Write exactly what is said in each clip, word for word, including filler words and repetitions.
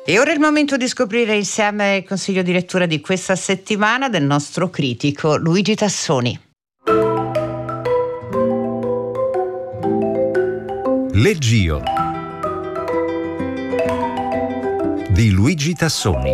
E ora è il momento di scoprire insieme il consiglio di lettura di questa settimana del nostro critico Luigi Tassoni. Leggio di Luigi Tassoni.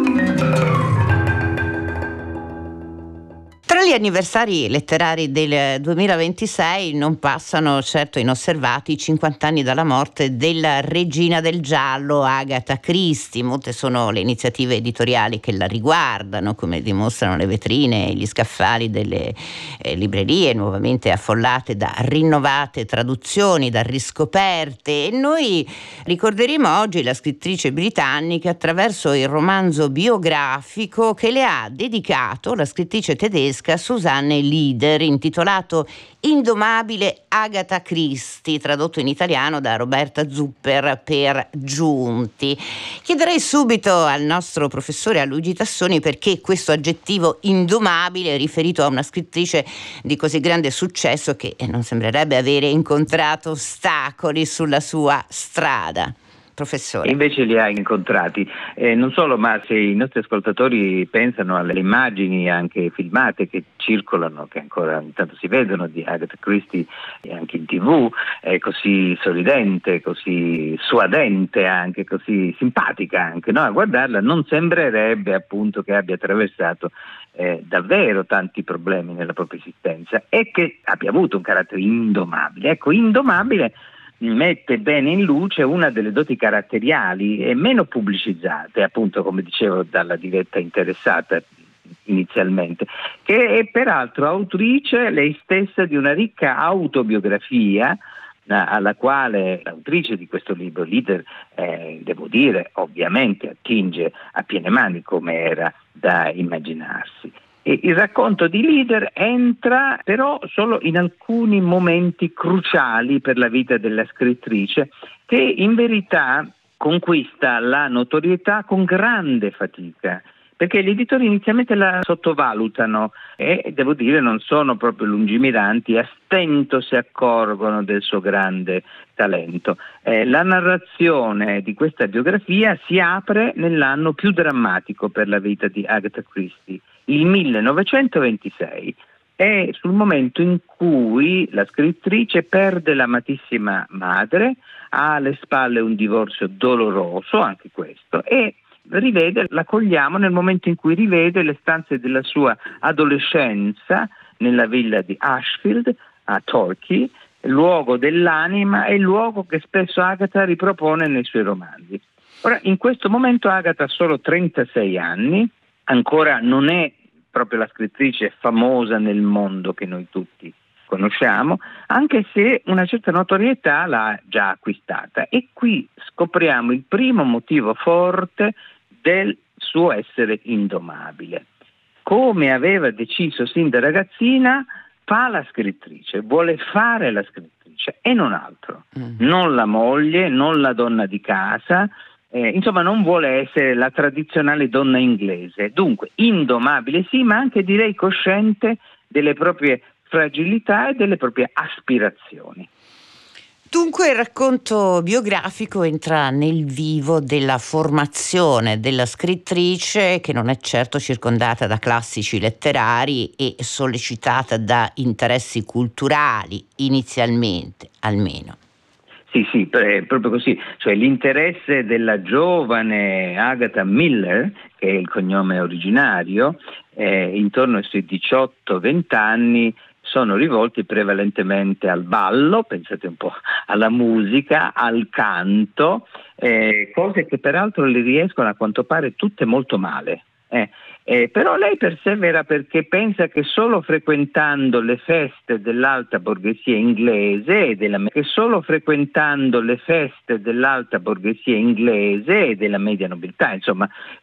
Tra gli anniversari letterari del duemilaventisei non passano certo inosservati i cinquanta anni dalla morte della regina del giallo Agatha Christie. Molte sono le iniziative editoriali che la riguardano, come dimostrano le vetrine e gli scaffali delle eh, librerie nuovamente affollate da rinnovate traduzioni, da riscoperte, e noi ricorderemo oggi la scrittrice britannica attraverso il romanzo biografico che le ha dedicato la scrittrice tedesca Susanne Lieder, intitolato Indomabile Agatha Christie, tradotto in italiano da Roberta Zupper per Giunti. Chiederei subito al nostro professore, a Luigi Tassoni, perché questo aggettivo indomabile riferito a una scrittrice di così grande successo che non sembrerebbe avere incontrato ostacoli sulla sua strada. Professore. E invece li ha incontrati, eh, non solo, ma se i nostri ascoltatori pensano alle immagini anche filmate che circolano, che ancora intanto si vedono, di Agatha Christie anche in tv, è così sorridente, così suadente, anche così simpatica anche, no? A guardarla non sembrerebbe appunto che abbia attraversato eh, davvero tanti problemi nella propria esistenza e che abbia avuto un carattere indomabile. Ecco, indomabile mette bene in luce una delle doti caratteriali e meno pubblicizzate, appunto, come dicevo, dalla diretta interessata inizialmente, che è peraltro autrice lei stessa di una ricca autobiografia alla quale l'autrice di questo libro, Lieder, eh, devo dire, ovviamente attinge a piene mani, come era da immaginarsi. E il racconto di Lieder entra però solo in alcuni momenti cruciali per la vita della scrittrice, che in verità conquista la notorietà con grande fatica, perché gli editori inizialmente la sottovalutano e, devo dire, non sono proprio lungimiranti, a stento si accorgono del suo grande talento. Eh, la narrazione di questa biografia si apre nell'anno più drammatico per la vita di Agatha Christie, il millenovecentoventisei. È sul momento in cui la scrittrice perde l'amatissima madre, ha alle spalle un divorzio doloroso, anche questo, e rivede, la cogliamo nel momento in cui rivede le stanze della sua adolescenza nella villa di Ashfield a Torquay, luogo dell'anima e luogo che spesso Agatha ripropone nei suoi romanzi. Ora, in questo momento Agatha ha solo trentasei anni, ancora non è proprio la scrittrice famosa nel mondo che noi tutti conosciamo, anche se una certa notorietà l'ha già acquistata, e qui scopriamo il primo motivo forte del suo essere indomabile. Come aveva deciso sin da ragazzina, fa la scrittrice, vuole fare la scrittrice e non altro, mm. non la moglie, non la donna di casa, eh, insomma non vuole essere la tradizionale donna inglese. Dunque indomabile sì, ma anche direi cosciente delle proprie fragilità e delle proprie aspirazioni. Dunque il racconto biografico entra nel vivo della formazione della scrittrice, che non è certo circondata da classici letterari e sollecitata da interessi culturali, inizialmente almeno. Sì, sì, è proprio così, cioè l'interesse della giovane Agatha Miller, che è il cognome originario, eh, intorno ai suoi diciotto venti anni, sono rivolti prevalentemente al ballo, pensate un po' alla musica, al canto, eh, cose che peraltro le riescono a quanto pare tutte molto male. Eh, eh, però lei persevera perché pensa che solo frequentando le feste dell'alta borghesia inglese e della, che solo frequentando le feste dell'alta borghesia inglese e della media nobiltà, insomma